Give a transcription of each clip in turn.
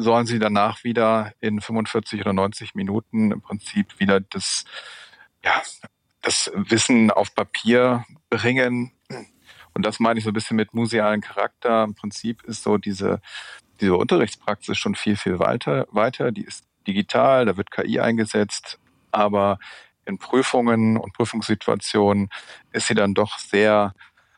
sollen sie danach wieder in 45 oder 90 Minuten im Prinzip wieder das Wissen auf Papier bringen. Und das meine ich so ein bisschen mit musealen Charakter. Im Prinzip ist so diese Unterrichtspraxis schon viel, viel weiter. Die ist digital, da wird KI eingesetzt, aber in Prüfungen und Prüfungssituationen ist sie dann doch sehr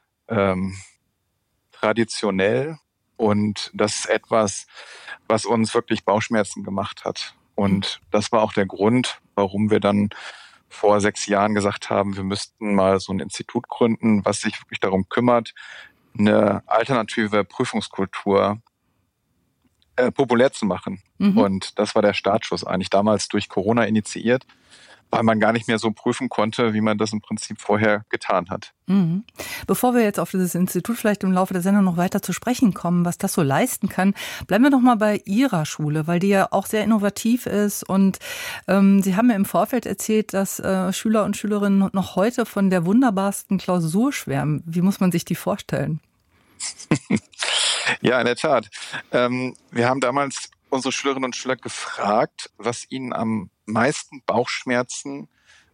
traditionell. Und das ist etwas, was uns wirklich Bauchschmerzen gemacht hat. Und das war auch der Grund, warum wir dann vor 6 Jahren gesagt haben, wir müssten mal so ein Institut gründen, was sich wirklich darum kümmert, eine alternative Prüfungskultur populär zu machen. Mhm. Und das war der Startschuss eigentlich damals durch Corona initiiert, weil man gar nicht mehr so prüfen konnte, wie man das im Prinzip vorher getan hat. Mhm. Bevor wir jetzt auf dieses Institut vielleicht im Laufe der Sendung noch weiter zu sprechen kommen, was das so leisten kann, bleiben wir noch mal bei Ihrer Schule, weil die ja auch sehr innovativ ist. Und Sie haben mir im Vorfeld erzählt, dass Schüler und Schülerinnen noch heute von der wunderbarsten Klausur schwärmen. Wie muss man sich die vorstellen? Ja, in der Tat. Wir haben damals unsere Schülerinnen und Schüler gefragt, was ihnen am meisten Bauchschmerzen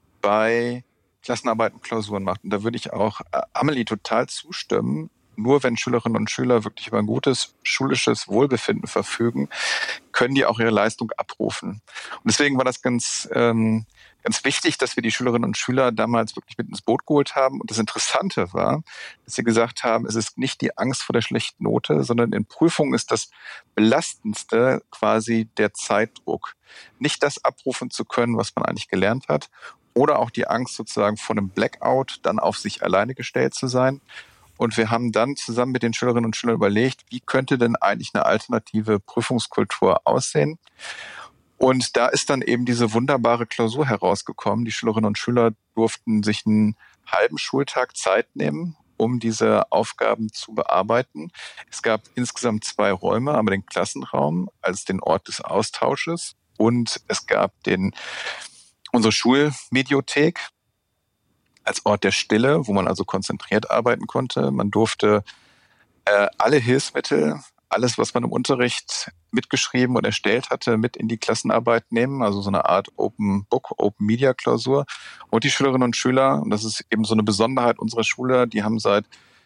bei Klassenarbeiten und Klausuren macht. Und da würde ich auch Amelie total zustimmen. Nur wenn Schülerinnen und Schüler wirklich über ein gutes schulisches Wohlbefinden verfügen, können die auch ihre Leistung abrufen. Und deswegen war das ganz wichtig, dass wir die Schülerinnen und Schüler damals wirklich mit ins Boot geholt haben. Und das Interessante war, dass sie gesagt haben, es ist nicht die Angst vor der schlechten Note, sondern in Prüfungen ist das Belastendste quasi der Zeitdruck. Nicht das abrufen zu können, was man eigentlich gelernt hat. Oder auch die Angst sozusagen vor einem Blackout, dann auf sich alleine gestellt zu sein. Und wir haben dann zusammen mit den Schülerinnen und Schülern überlegt, wie könnte denn eigentlich eine alternative Prüfungskultur aussehen? Und da ist dann eben diese wunderbare Klausur herausgekommen. Die Schülerinnen und Schüler durften sich einen halben Schultag Zeit nehmen, um diese Aufgaben zu bearbeiten. Es gab insgesamt 2 Räume, aber den Klassenraum als den Ort des Austausches und es gab unsere Schulmediothek als Ort der Stille, wo man also konzentriert arbeiten konnte. Man durfte alle Hilfsmittel, alles, was man im Unterricht mitgeschrieben und erstellt hatte, mit in die Klassenarbeit nehmen, also so eine Art Open Book, Open Media Klausur. Und die Schülerinnen und Schüler, und das ist eben so eine Besonderheit unserer Schule, die haben seit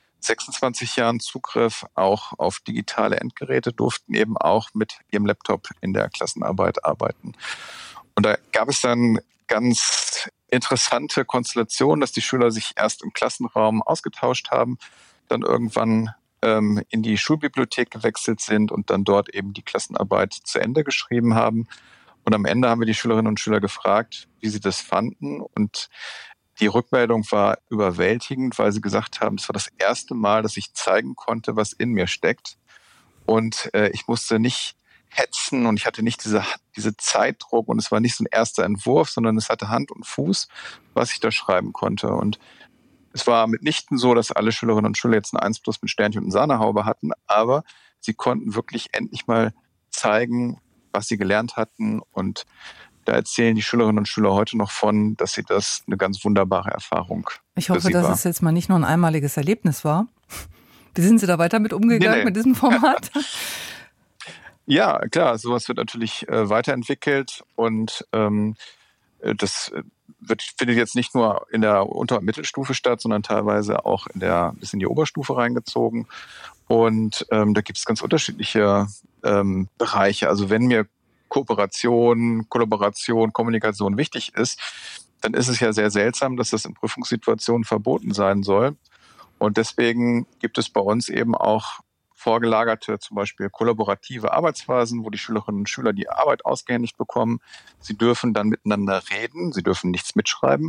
26 Jahren Zugriff auch auf digitale Endgeräte, durften eben auch mit ihrem Laptop in der Klassenarbeit arbeiten. Und da gab es dann ganz interessante Konstellationen, dass die Schüler sich erst im Klassenraum ausgetauscht haben, dann irgendwann in die Schulbibliothek gewechselt sind und dann dort eben die Klassenarbeit zu Ende geschrieben haben. Und am Ende haben wir die Schülerinnen und Schüler gefragt, wie sie das fanden. Und die Rückmeldung war überwältigend, weil sie gesagt haben, es war das erste Mal, dass ich zeigen konnte, was in mir steckt. Und ich musste nicht hetzen und ich hatte nicht diese Zeitdruck und es war nicht so ein erster Entwurf, sondern es hatte Hand und Fuß, was ich da schreiben konnte. Und es war mitnichten so, dass alle Schülerinnen und Schüler jetzt ein 1+ mit Sternchen und Sahnehaube hatten, aber sie konnten wirklich endlich mal zeigen, was sie gelernt hatten. Und da erzählen die Schülerinnen und Schüler heute noch von, dass sie das eine ganz wunderbare Erfahrung Ich hoffe, dass es jetzt mal nicht nur ein einmaliges Erlebnis war. Wie sind Sie da weiter mit umgegangen mit diesem Format? Ja, klar, sowas wird natürlich weiterentwickelt und das findet jetzt nicht nur in der Unter- und Mittelstufe statt, sondern teilweise auch bis in die Oberstufe reingezogen. Und da gibt es ganz unterschiedliche Bereiche. Also wenn mir Kooperation, Kollaboration, Kommunikation wichtig ist, dann ist es ja sehr seltsam, dass das in Prüfungssituationen verboten sein soll. Und deswegen gibt es bei uns eben auch vorgelagerte, zum Beispiel kollaborative Arbeitsphasen, wo die Schülerinnen und Schüler die Arbeit ausgehändigt bekommen. Sie dürfen dann miteinander reden, sie dürfen nichts mitschreiben.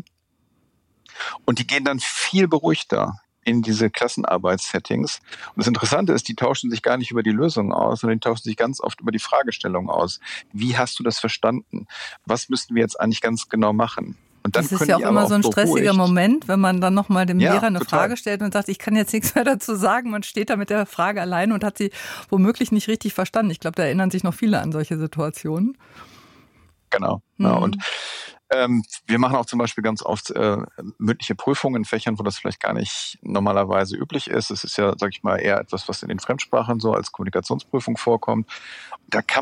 Und die gehen dann viel beruhigter in diese Klassenarbeitssettings. Und das Interessante ist, die tauschen sich gar nicht über die Lösungen aus, sondern die tauschen sich ganz oft über die Fragestellung aus. Wie hast du das verstanden? Was müssten wir jetzt eigentlich ganz genau machen? Und dann das ist ja auch immer so ein stressiger Moment, wenn man dann nochmal dem Lehrer eine Frage stellt und sagt, ich kann jetzt nichts mehr dazu sagen. Man steht da mit der Frage allein und hat sie womöglich nicht richtig verstanden. Ich glaube, da erinnern sich noch viele an solche Situationen. Genau. Ja, und wir machen auch zum Beispiel ganz oft mündliche Prüfungen in Fächern, wo das vielleicht gar nicht normalerweise üblich ist. Es ist ja, sag ich mal, eher etwas, was in den Fremdsprachen so als Kommunikationsprüfung vorkommt. Da kann